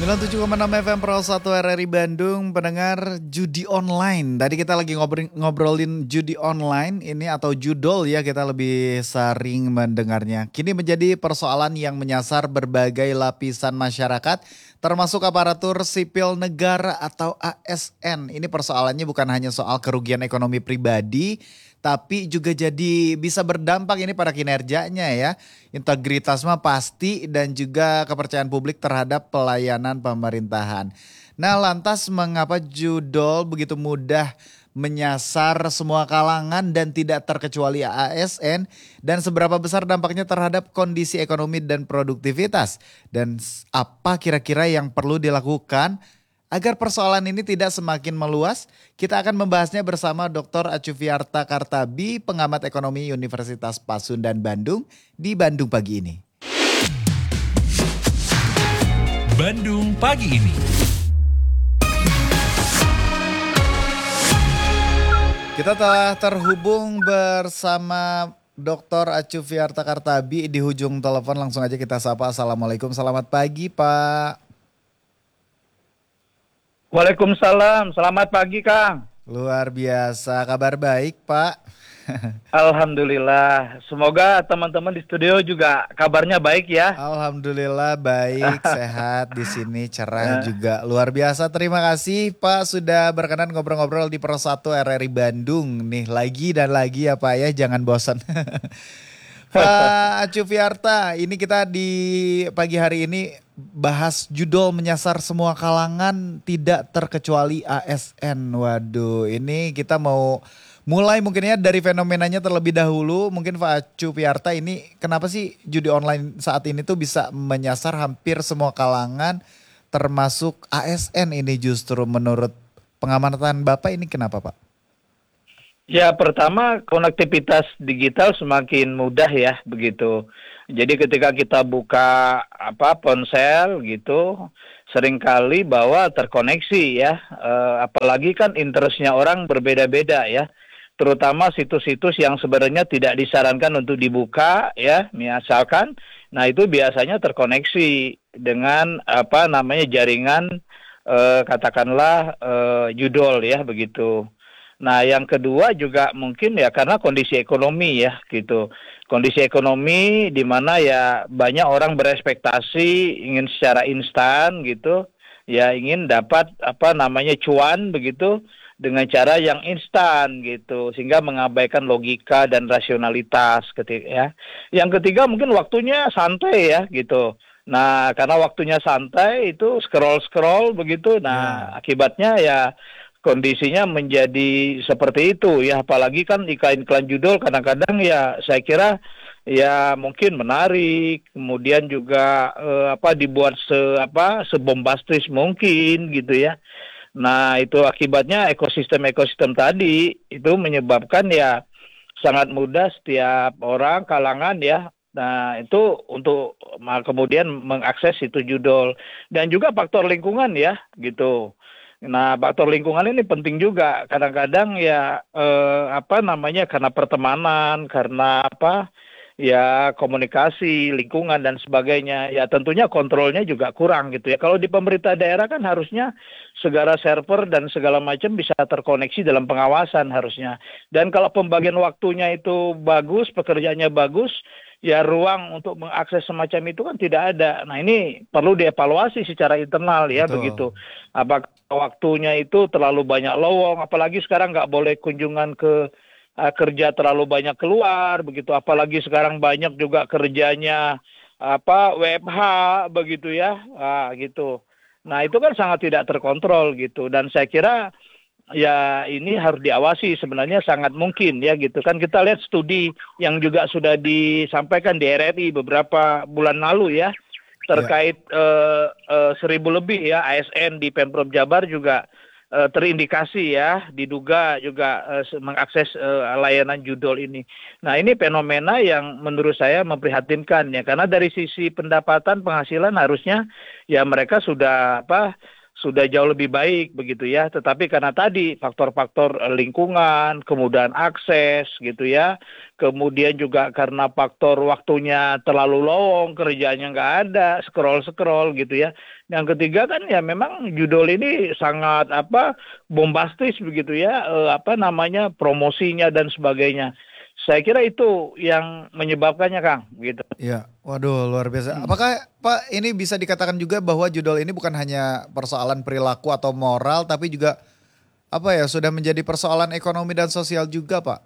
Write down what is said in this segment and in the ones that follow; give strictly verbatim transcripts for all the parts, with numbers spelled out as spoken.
sembilan puluh tujuh koma enam F M Pro satu R R I Bandung, pendengar judi online. Tadi kita lagi ngobrolin, ngobrolin judi online ini atau judol ya, kita lebih sering mendengarnya. Kini menjadi persoalan yang menyasar berbagai lapisan masyarakat, termasuk aparatur sipil negara atau A S N. Ini persoalannya bukan hanya soal kerugian ekonomi pribadi, tapi juga jadi bisa berdampak ini pada kinerjanya ya. Integritas mah pasti dan juga kepercayaan publik terhadap pelayanan pemerintahan. Nah, lantas mengapa judol begitu mudah menyasar semua kalangan dan tidak terkecuali A S N, dan seberapa besar dampaknya terhadap kondisi ekonomi dan produktivitas, dan apa kira-kira yang perlu dilakukan agar persoalan ini tidak semakin meluas? Kita akan membahasnya bersama doktor Acuviarta Kartabi, pengamat ekonomi Universitas Pasundan Bandung di Bandung Pagi ini. Bandung Pagi ini. Kita telah terhubung bersama doktor Acuviarta Kartabi di ujung telepon. Langsung aja kita sapa. Assalamualaikum, selamat pagi Pak. Waalaikumsalam, selamat pagi Kang. Luar biasa, kabar baik Pak. Alhamdulillah, semoga teman-teman di studio juga kabarnya baik ya. Alhamdulillah baik, sehat di sini, cerah juga. Luar biasa, terima kasih Pak sudah berkenan ngobrol-ngobrol di Pro satu R R I Bandung. Nih lagi dan lagi ya Pak ya, jangan bosan. Pak Acuviarta, ini kita di pagi hari ini bahas judul menyasar semua kalangan tidak terkecuali A S N. Waduh, ini kita mau mulai mungkin ya dari fenomenanya terlebih dahulu. Mungkin Pak Acuviarta, ini kenapa sih judi online saat ini tuh bisa menyasar hampir semua kalangan termasuk A S N ini, justru menurut pengamatan Bapak ini kenapa Pak? Ya, pertama konektivitas digital semakin mudah ya begitu. Jadi ketika kita buka apa ponsel gitu, seringkali bahwa terkoneksi ya. E, apalagi kan interestnya orang berbeda-beda ya. Terutama situs-situs yang sebenarnya tidak disarankan untuk dibuka ya, misalkan. Nah itu biasanya terkoneksi dengan apa namanya jaringan e, katakanlah e, judol ya begitu. Nah, yang kedua juga mungkin ya karena kondisi ekonomi ya gitu. Kondisi ekonomi di mana ya banyak orang berekspektasi ingin secara instan gitu, ya ingin dapat apa namanya cuan begitu dengan cara yang instan gitu, sehingga mengabaikan logika dan rasionalitas ketika ya. Yang ketiga mungkin waktunya santai ya gitu. Nah, karena waktunya santai itu scroll-scroll begitu. Nah, yeah. Akibatnya ya kondisinya menjadi seperti itu ya, apalagi kan iklan-iklan judul kadang-kadang ya saya kira ya mungkin menarik, kemudian juga eh, apa dibuat se apa sebombastis mungkin gitu ya. Nah, itu akibatnya ekosistem-ekosistem tadi itu menyebabkan ya sangat mudah setiap orang kalangan ya. Nah, itu untuk kemudian mengakses itu judul, dan juga faktor lingkungan ya gitu. Nah, faktor lingkungan ini penting juga. Kadang-kadang ya eh, apa namanya karena pertemanan, karena apa ya komunikasi, lingkungan dan sebagainya. Ya tentunya kontrolnya juga kurang gitu ya. Kalau di pemerintah daerah kan harusnya segala server dan segala macam bisa terkoneksi dalam pengawasan harusnya. Dan kalau pembagian waktunya itu bagus, pekerjaannya bagus, ya ruang untuk mengakses semacam itu kan tidak ada. Nah, ini perlu dievaluasi secara internal ya. Betul. Begitu. Apakah waktunya itu terlalu banyak lowong, apalagi sekarang nggak boleh kunjungan ke uh, kerja terlalu banyak keluar begitu, apalagi sekarang banyak juga kerjanya apa W F H begitu ya, ah, gitu. Nah, itu kan sangat tidak terkontrol gitu, dan saya kira ya ini harus diawasi, sebenarnya sangat mungkin ya gitu kan. Kita lihat studi yang juga sudah disampaikan di R R I beberapa bulan lalu ya, terkait ya. uh, uh, seribu lebih ya A S N di Pemprov Jabar juga uh, terindikasi ya, diduga juga uh, mengakses uh, layanan judol ini. Nah, ini fenomena yang menurut saya memprihatinkan ya, karena dari sisi pendapatan penghasilan harusnya ya mereka sudah apa sudah jauh lebih baik begitu ya. Tetapi karena tadi faktor-faktor eh, lingkungan, kemudahan akses gitu ya, kemudian juga karena faktor waktunya terlalu lowong, kerjaannya nggak ada, scroll-scroll gitu ya. Yang ketiga kan ya memang judul ini sangat apa bombastis begitu ya, eh, apa namanya promosinya dan sebagainya. Saya kira itu yang menyebabkannya, Kang, gitu. Iya, waduh luar biasa. Hmm. Apakah Pak ini bisa dikatakan juga bahwa judul ini bukan hanya persoalan perilaku atau moral, tapi juga apa ya sudah menjadi persoalan ekonomi dan sosial juga, Pak?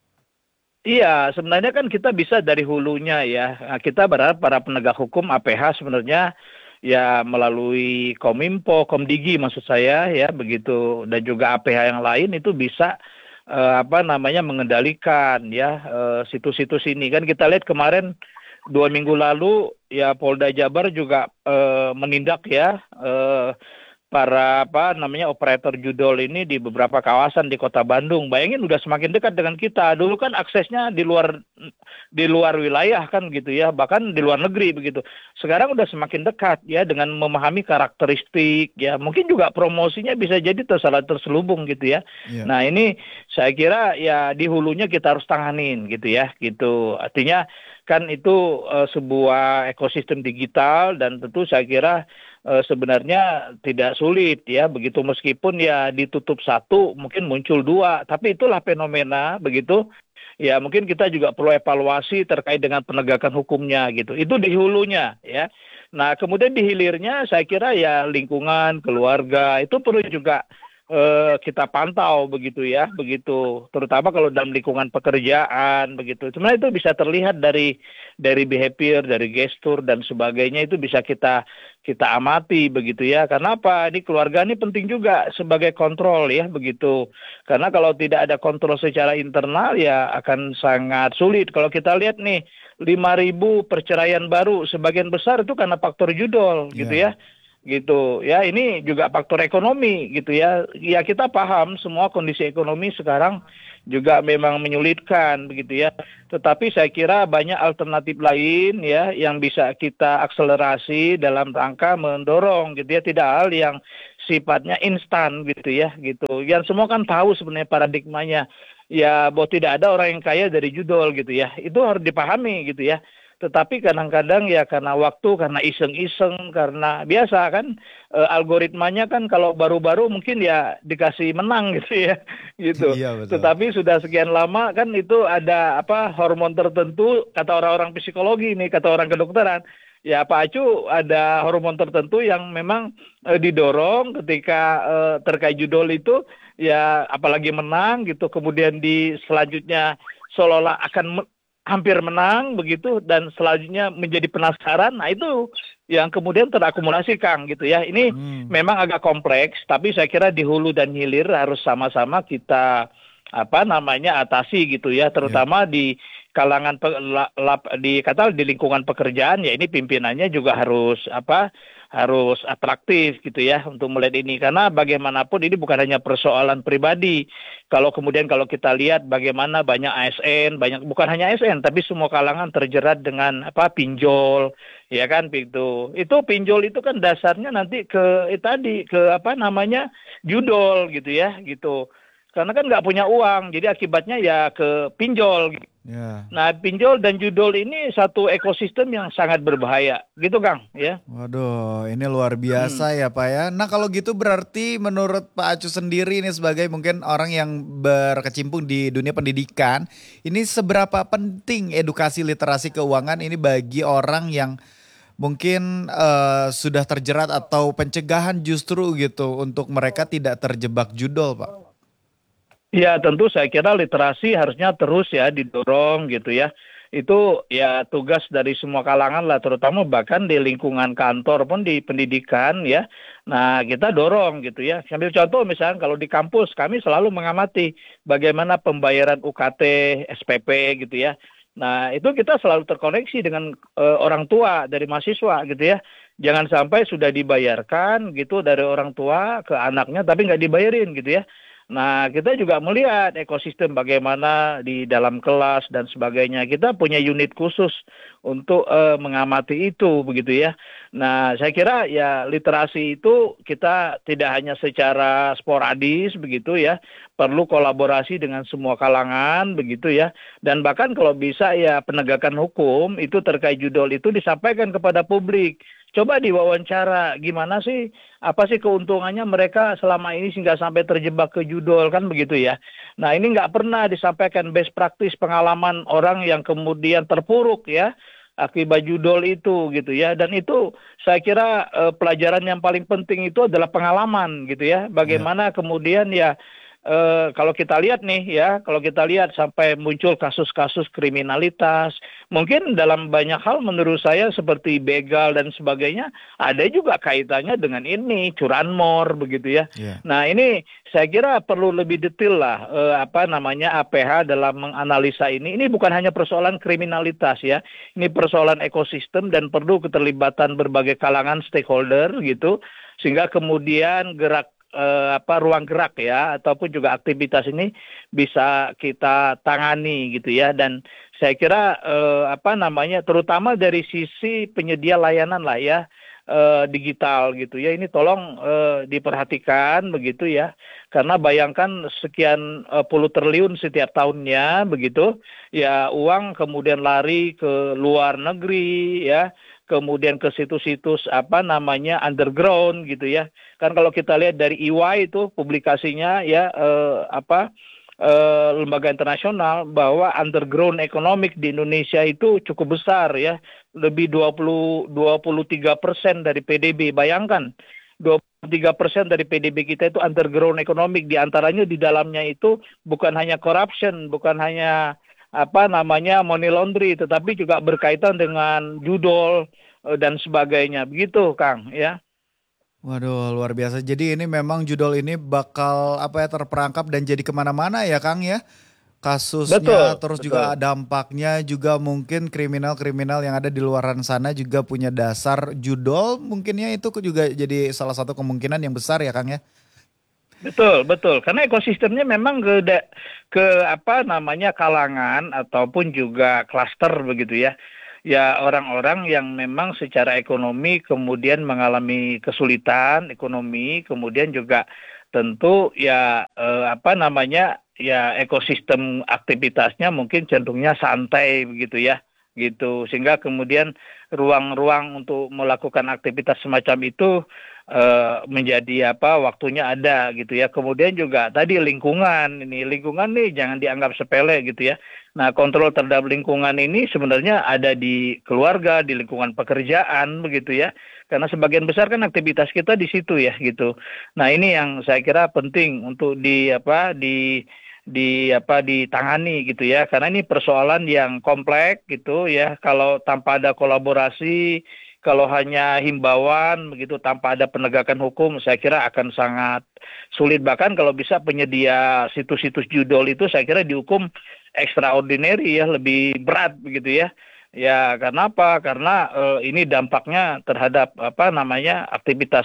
Iya, sebenarnya kan kita bisa dari hulunya ya. Nah, kita berharap para penegak hukum A P H sebenarnya ya melalui Kominfo, Komdigi maksud saya ya begitu dan juga A P H yang lain itu bisa eh, apa namanya mengendalikan ya eh, situs-situs ini. Kan kita lihat kemarin dua minggu lalu ya Polda Jabar juga eh, menindak ya eh, para apa namanya operator judol ini di beberapa kawasan di Kota Bandung. Bayangin udah semakin dekat dengan kita. Dulu kan aksesnya di luar di luar wilayah kan gitu ya, bahkan di luar negeri begitu. Sekarang udah semakin dekat ya dengan memahami karakteristik ya. Mungkin juga promosinya bisa jadi tersalah terselubung gitu ya. Iya. Nah, ini saya kira ya di hulunya kita harus tanganin gitu ya, gitu. Artinya kan itu eh, sebuah ekosistem digital dan tentu saya kira eh, sebenarnya tidak sulit ya begitu meskipun ya ditutup satu mungkin muncul dua tapi itulah fenomena begitu ya mungkin kita juga perlu evaluasi terkait dengan penegakan hukumnya gitu itu di hulunya ya. Nah kemudian di hilirnya saya kira ya lingkungan keluarga itu perlu juga eh, kita pantau begitu ya begitu terutama kalau dalam lingkungan pekerjaan begitu sebenarnya itu bisa terlihat dari dari behavior dari gestur dan sebagainya itu bisa kita kita amati begitu ya. Karena apa? Ini keluarga ini penting juga sebagai kontrol ya begitu. Karena kalau tidak ada kontrol secara internal ya akan sangat sulit. Kalau kita lihat nih lima ribu perceraian baru sebagian besar itu karena faktor judol gitu Iya. ya. Gitu ya ini juga faktor ekonomi gitu ya. Ya kita paham semua kondisi ekonomi sekarang juga memang menyulitkan begitu ya. Tetapi saya kira banyak alternatif lain ya yang bisa kita akselerasi dalam rangka mendorong gitu ya tidak hal yang sifatnya instan gitu ya gitu. Yang semua kan tahu sebenarnya paradigmanya ya bahwa tidak ada orang yang kaya dari judol gitu ya. Itu harus dipahami gitu ya. Tetapi kadang-kadang ya karena waktu, karena iseng-iseng, karena biasa kan e, algoritmanya kan kalau baru-baru mungkin ya dikasih menang gitu ya, gitu. Iya betul. Tetapi sudah sekian lama kan itu ada apa hormon tertentu kata orang-orang psikologi nih, kata orang kedokteran. Ya Pak Acu ada hormon tertentu yang memang e, didorong ketika e, terkait judul itu ya apalagi menang gitu, kemudian di selanjutnya seolah-olah akan hampir menang begitu dan selanjutnya menjadi penasaran. Nah itu yang kemudian terakumulasi Kang gitu ya. Ini Hmm. memang agak kompleks tapi saya kira di hulu dan hilir harus sama-sama kita apa namanya atasi gitu ya terutama di kalangan pe, la, lap, di kata di lingkungan pekerjaan ya ini pimpinannya juga harus apa harus atraktif gitu ya untuk melihat ini karena bagaimanapun ini bukan hanya persoalan pribadi. Kalau kemudian kalau kita lihat bagaimana banyak A S N, banyak bukan hanya A S N tapi semua kalangan terjerat dengan apa pinjol, ya kan begitu. Itu pinjol itu kan dasarnya nanti ke eh, tadi ke apa namanya judol gitu ya, gitu. Karena kan nggak punya uang, jadi akibatnya ya ke pinjol. Ya. Nah, pinjol dan judol ini satu ekosistem yang sangat berbahaya, gitu Kang, ya. Waduh, ini luar Hmm. biasa ya Pak ya. Nah kalau gitu berarti menurut Pak Acu sendiri ini sebagai mungkin orang yang berkecimpung di dunia pendidikan, ini seberapa penting edukasi literasi keuangan ini bagi orang yang mungkin eh, sudah terjerat atau pencegahan justru gitu untuk mereka tidak terjebak judol Pak? Ya, tentu saya kira literasi harusnya terus ya didorong gitu ya. Itu ya tugas dari semua kalangan lah, terutama bahkan di lingkungan kantor pun di pendidikan ya. Nah, kita dorong gitu ya. Sambil contoh misalnya kalau di kampus kami selalu mengamati bagaimana pembayaran U K T, S P P gitu ya. Nah, itu kita selalu terkoneksi dengan eh, orang tua dari mahasiswa gitu ya. Jangan sampai sudah dibayarkan gitu dari orang tua ke anaknya tapi nggak dibayarin gitu ya. Nah, kita juga melihat ekosistem bagaimana di dalam kelas dan sebagainya. Kita punya unit khusus untuk eh, mengamati itu, begitu ya. Nah, saya kira ya literasi itu kita tidak hanya secara sporadis, begitu ya. Perlu kolaborasi dengan semua kalangan, begitu ya. Dan bahkan kalau bisa ya penegakan hukum itu terkait judul itu disampaikan kepada publik. Coba diwawancara, gimana sih, apa sih keuntungannya mereka selama ini sehingga sampai terjebak ke judul, kan begitu ya. Nah ini nggak pernah disampaikan best practice pengalaman orang yang kemudian terpuruk ya akibat judul itu gitu ya. Dan itu saya kira eh, pelajaran yang paling penting itu adalah pengalaman gitu ya. Ya. Bagaimana kemudian ya eh, kalau kita lihat nih ya, kalau kita lihat sampai muncul kasus-kasus kriminalitas, mungkin dalam banyak hal menurut saya seperti begal dan sebagainya, ada juga kaitannya dengan ini, curanmor begitu ya. Ya. Nah ini saya kira perlu lebih detail lah, eh, apa namanya A P H dalam menganalisa ini. Ini bukan hanya persoalan kriminalitas ya, ini persoalan ekosistem dan perlu keterlibatan berbagai kalangan stakeholder gitu, sehingga kemudian gerak eh, apa ruang gerak ya ataupun juga aktivitas ini bisa kita tangani gitu ya. Dan saya kira eh, apa namanya terutama dari sisi penyedia layanan lah ya eh, digital gitu ya, ini tolong eh, diperhatikan begitu ya, karena bayangkan sekian eh, puluh triliun setiap tahunnya begitu ya, uang kemudian lari ke luar negeri ya, kemudian ke situs-situs apa namanya underground gitu ya. Kan kalau kita lihat dari E Y itu publikasinya ya eh, apa eh, lembaga internasional bahwa underground economic di Indonesia itu cukup besar ya, lebih dua puluh dua puluh tiga persen dari P D B. Bayangkan dua puluh tiga persen dari P D B kita itu underground economic, di antaranya di dalamnya itu bukan hanya corruption, bukan hanya apa namanya money laundry, tetapi juga berkaitan dengan judol eh, dan sebagainya. Begitu, Kang, ya. Waduh, luar biasa. Jadi ini memang judul ini bakal apa ya terperangkap dan jadi kemana-mana ya Kang ya. Kasusnya, Betul, terus juga betul. dampaknya juga mungkin kriminal-kriminal yang ada di luaran sana juga punya dasar judul. Mungkinnya itu juga jadi salah satu kemungkinan yang besar ya Kang ya. Betul, betul. Karena ekosistemnya memang ke da- ke apa namanya kalangan ataupun juga klaster begitu ya. Ya orang-orang yang memang secara ekonomi kemudian mengalami kesulitan ekonomi, kemudian juga tentu ya eh, apa namanya ya ekosistem aktivitasnya mungkin cenderungnya santai begitu ya, gitu. Sehingga kemudian ruang-ruang untuk melakukan aktivitas semacam itu eh, menjadi apa waktunya ada gitu ya. Kemudian juga tadi lingkungan, ini lingkungan nih jangan dianggap sepele gitu ya. Nah, kontrol terhadap lingkungan ini sebenarnya ada di keluarga, di lingkungan pekerjaan begitu ya. Karena sebagian besar kan aktivitas kita di situ ya gitu. Nah, ini yang saya kira penting untuk di apa di di apa ditangani gitu ya. Karena ini persoalan yang kompleks gitu ya. Kalau tanpa ada kolaborasi, kalau hanya himbauan begitu tanpa ada penegakan hukum, saya kira akan sangat sulit. Bahkan kalau bisa penyedia situs-situs judul itu saya kira dihukum extraordinary ya, lebih berat begitu ya. Ya, karena apa? Karena eh, ini dampaknya terhadap apa namanya aktivitas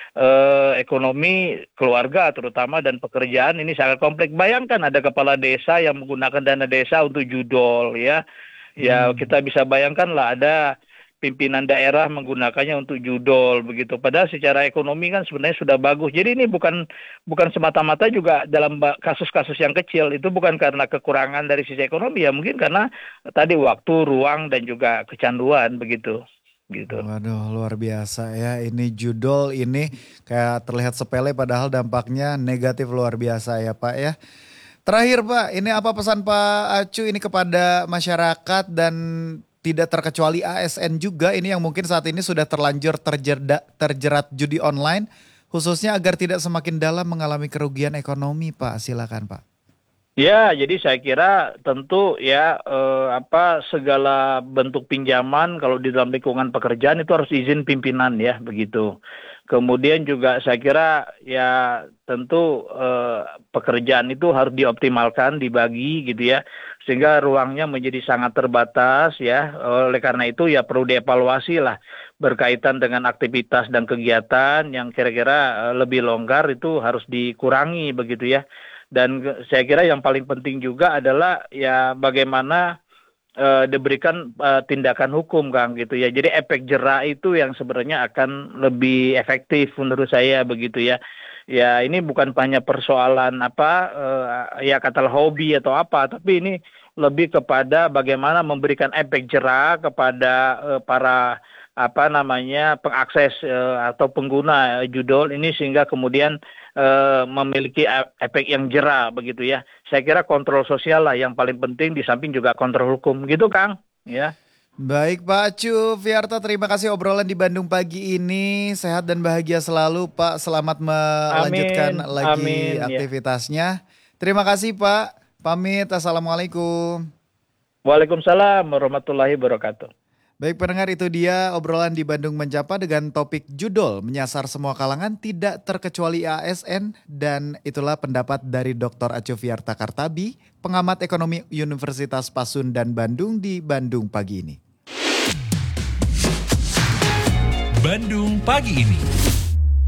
eh, ekonomi keluarga terutama dan pekerjaan ini sangat kompleks. Bayangkan ada kepala desa yang menggunakan dana desa untuk judol ya. Ya, Hmm. kita bisa bayangkan lah ada pimpinan daerah menggunakannya untuk judol begitu. Padahal secara ekonomi kan sebenarnya sudah bagus. Jadi ini bukan bukan semata-mata juga dalam ba- kasus-kasus yang kecil itu bukan karena kekurangan dari sisi ekonomi ya, mungkin karena tadi waktu, ruang dan juga kecanduan begitu. Gitu. Waduh, luar biasa ya. Ini judul ini kayak terlihat sepele padahal dampaknya negatif luar biasa ya Pak ya. Terakhir Pak, ini apa pesan Pak Acu ini kepada masyarakat dan tidak terkecuali A S N juga ini yang mungkin saat ini sudah terlanjur terjerat, terjerat judi online khususnya agar tidak semakin dalam mengalami kerugian ekonomi Pak. Silakan Pak. Ya, jadi saya kira tentu ya eh, apa segala bentuk pinjaman kalau di dalam lingkungan pekerjaan itu harus izin pimpinan ya begitu. Kemudian juga saya kira ya tentu eh, pekerjaan itu harus dioptimalkan, dibagi gitu ya, sehingga ruangnya menjadi sangat terbatas ya. Oleh karena itu ya perlu dievaluasi lah berkaitan dengan aktivitas dan kegiatan yang kira-kira eh, lebih longgar itu harus dikurangi begitu ya. Dan saya kira yang paling penting juga adalah ya bagaimana uh, diberikan uh, tindakan hukum, Kang, gitu ya. Jadi efek jera itu yang sebenarnya akan lebih efektif menurut saya begitu ya. Ya ini bukan hanya persoalan apa uh, ya katakanlah hobi atau apa, tapi ini lebih kepada bagaimana memberikan efek jera kepada uh, para apa namanya pengakses uh, atau pengguna uh, judol ini sehingga kemudian uh, memiliki efek yang jera begitu ya. Saya kira kontrol sosial lah yang paling penting di samping juga kontrol hukum gitu, Kang. Ya. Baik Pak Acu Fiarta, terima kasih obrolan di Bandung pagi ini. Sehat dan bahagia selalu Pak. Selamat melanjutkan Amin, lagi amin, ya. aktivitasnya. Terima kasih Pak. Pamit. Assalamualaikum. Waalaikumsalam warahmatullahi wabarakatuh. Baik pendengar, itu dia obrolan di Bandung Menyapa dengan topik judol menyasar semua kalangan tidak terkecuali A S N, dan itulah pendapat dari doktor Acu Fiarta Kartabi, pengamat ekonomi Universitas Pasundan Bandung di Bandung pagi ini. Bandung pagi ini.